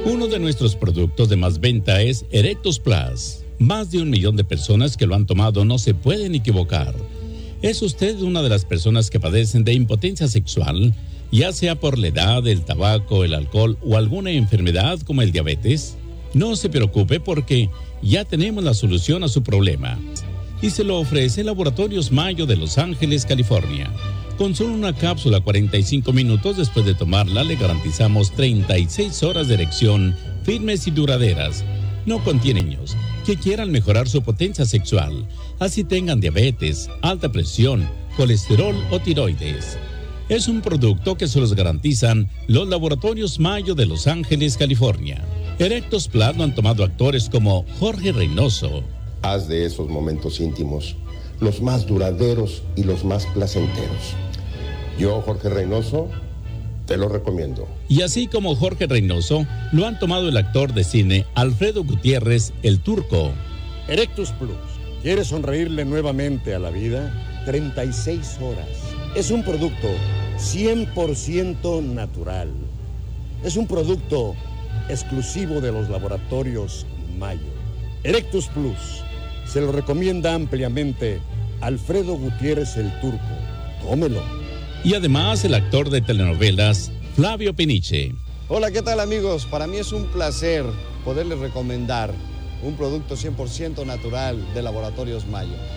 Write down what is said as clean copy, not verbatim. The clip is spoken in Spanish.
Uno de nuestros productos de más venta es Erectus Plus. Más de 1 millón de personas que lo han tomado no se pueden equivocar. ¿Es usted una de las personas que padecen de impotencia sexual, ya sea por la edad, el tabaco, el alcohol o alguna enfermedad como el diabetes? No se preocupe porque ya tenemos la solución a su problema. Y se lo ofrece Laboratorios Mayo de Los Ángeles, California. Con solo una cápsula 45 minutos después de tomarla le garantizamos 36 horas de erección firmes y duraderas. No contiene niños que quieran mejorar su potencia sexual, así tengan diabetes, alta presión, colesterol o tiroides. Es un producto que se los garantizan los Laboratorios Mayo de Los Ángeles, California. Erectus Plus lo han tomado actores como Jorge Reynoso. Haz de esos momentos íntimos los más duraderos y los más placenteros. Yo, Jorge Reynoso, te lo recomiendo. Y así como Jorge Reynoso, lo han tomado el actor de cine Alfredo Gutiérrez, el Turco. Erectus Plus. ¿Quieres sonreírle nuevamente a la vida? 36 horas. Es un producto 100% natural. Es un producto exclusivo de los Laboratorios Mayo. Erectus Plus. Se lo recomienda ampliamente Alfredo Gutiérrez, el Turco. Tómelo. Y además el actor de telenovelas Flavio Peniche. Hola, ¿qué tal, amigos? Para mí es un placer poderles recomendar un producto 100% natural de Laboratorios Mayo.